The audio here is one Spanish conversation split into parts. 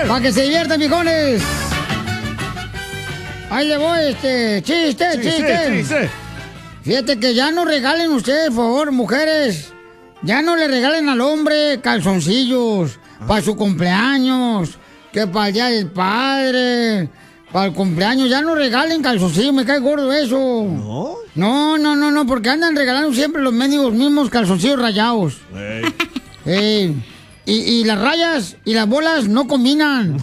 Para que se diviertan, viejones. Ahí le voy, chiste. Fíjate que ya no regalen ustedes, por favor, mujeres. Ya no le regalen al hombre calzoncillos para su cumpleaños, que para el día del padre, para el cumpleaños. Ya no regalen calzoncillos, me cae gordo eso. No, porque andan regalando siempre los mendigos mismos calzoncillos rayados. Y las rayas y las bolas no combinan.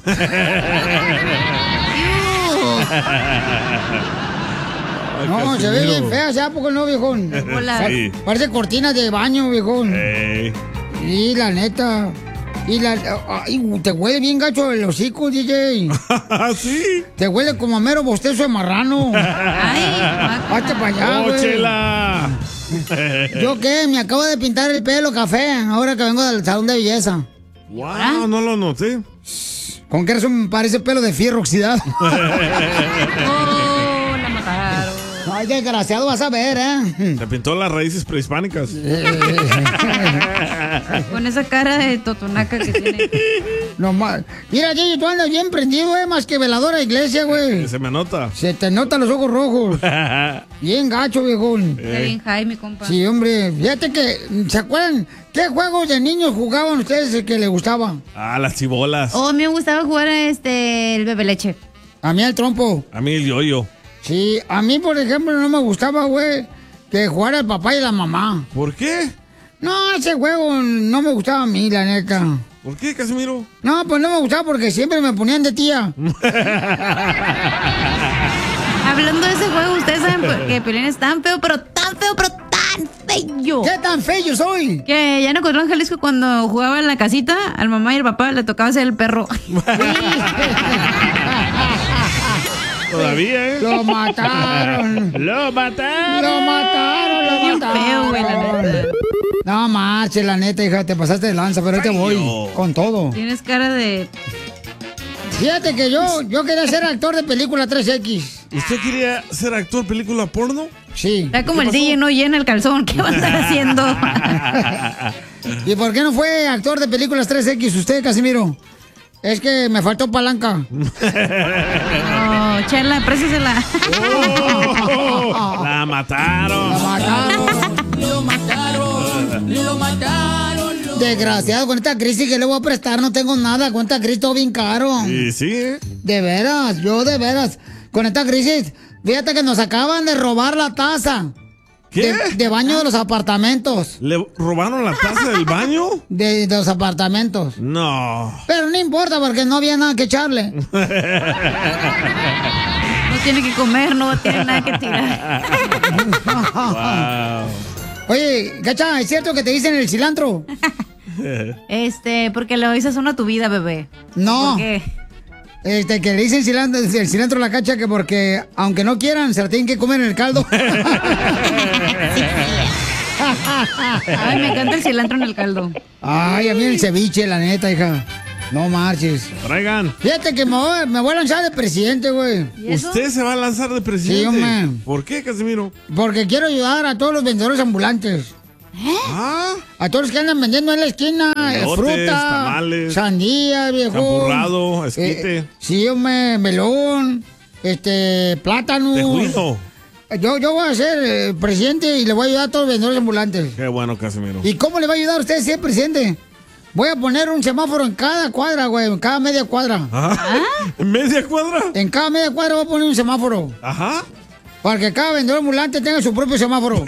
No, se ve bien fea, ¿sabes por qué no, viejón? Sí. Parece cortinas de baño, viejón. Y la neta. Te huele bien gacho el hocico, DJ. ¿Sí? Te huele como a mero bostezo de marrano. Hazte para allá, güey. ¡Chela! ¿Yo qué? Me acabo de pintar el pelo café ahora que vengo del salón de belleza. ¡Wow! No lo noté. ¿Con qué razón me parece pelo de fierro oxidado? La mataron. Ay, desgraciado, vas a ver, ¿eh? Se pintó las raíces prehispánicas. Con esa cara de totonaca que tiene. No más. Mira, Gigi, tú andas bien prendido, más que veladora de iglesia, güey. Se me nota. Se te notan los ojos rojos. Bien gacho, viejón. Está bien high, mi compa. Sí, hombre. Fíjate que, ¿se acuerdan qué juegos de niños jugaban ustedes que les gustaban? Las chibolas. A mí me gustaba jugar el bebe leche. A mí el trompo. A mí el yoyo. Sí, a mí, por ejemplo, no me gustaba, güey, que jugara el papá y la mamá. ¿Por qué? No, ese juego no me gustaba a mí, la neta. ¿Por qué, Casimiro? No, pues no me gustaba porque siempre me ponían de tía. Hablando de ese juego, ustedes saben que Piolín es tan feo, pero tan feo. ¿Qué tan feo soy? Que ya no encontró en Jalisco cuando jugaba en la casita, al mamá y al papá le tocaba ser el perro. Todavía, ¿eh? Lo mataron. Lo mataron. Lo mataron. Bien feo, güey, la neta. No marches, la neta, hija, te pasaste de lanza, pero ahí te voy con todo. Tienes cara de... Fíjate que yo quería ser actor de película 3X. ¿Usted quería ser actor película porno? Sí. Está como el DJ no llena el calzón. ¿Qué va a estar haciendo? ¿Y por qué no fue actor de películas 3X usted, Casimiro? Es que me faltó palanca. Oh, Chela, présesela. La mataron. La mataron. Lo mataron. Desgraciado, con esta crisis que le voy a prestar no tengo nada. Con esta crisis todo bien caro. Sí. De veras, de veras. Con esta crisis, fíjate que nos acaban de robar la taza. ¿Qué? De baño de los apartamentos. ¿Le robaron la taza del baño? De los apartamentos. No. Pero no importa porque no había nada que echarle. No tiene que comer, no tiene nada que tirar. Wow. Oye, Cacha, ¿es cierto que te dicen el cilantro? Porque le dices uno a tu vida, bebé. No. ¿Por qué? Que le dicen el cilantro a la Cacha que porque, aunque no quieran, se la tienen que comer en el caldo. Ay, me encanta el cilantro en el caldo. Ay, a mí el ceviche, la neta, hija. No marches. Traigan. Fíjate que me voy a lanzar de presidente, güey. ¿Usted se va a lanzar de presidente? Sí, hombre. ¿Por qué, Casimiro? Porque quiero ayudar a todos los vendedores ambulantes. A todos los que andan vendiendo en la esquina Elotes, fruta, tamales, sandía, viejo. Champurrado, esquite. Sí, hombre, melón, plátano. Tejuino. Yo voy a ser presidente y le voy a ayudar a todos los vendedores ambulantes. Qué bueno, Casimiro. ¿Y cómo le va a ayudar a usted si es presidente? Voy a poner un semáforo en cada cuadra, güey, en cada media cuadra. ¿En media cuadra? En cada media cuadra voy a poner un semáforo. Ajá. Para que cada vendedor ambulante tenga su propio semáforo.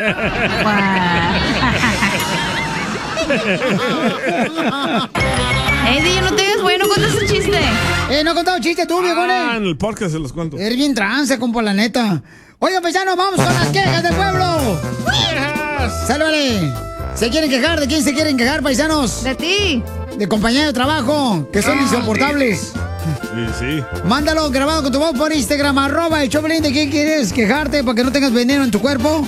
DJ, no te hagas güey, no cuentas un chiste. No he contado chiste tú, viejones. En el podcast se los cuento. Eres bien trance, compa, la neta. Oye, paisanos, vamos con las quejas del pueblo. ¡Sálvale! ¿Se quieren quejar? ¿De quién se quieren quejar, paisanos? De ti. De compañeros de trabajo, que son insoportables. Sí. Mándalo grabado con tu voz por Instagram, @el Choplin. ¿De quién quieres quejarte para que no tengas veneno en tu cuerpo?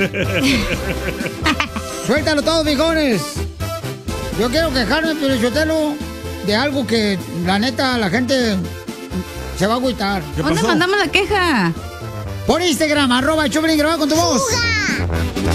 Suéltalo todo, viejones. Yo quiero quejarme, pero Sotelo, de algo que, la neta, la gente se va a agüitar. ¿Dónde mandamos la queja? Por Instagram, @el Choplin, grabado con tu voz.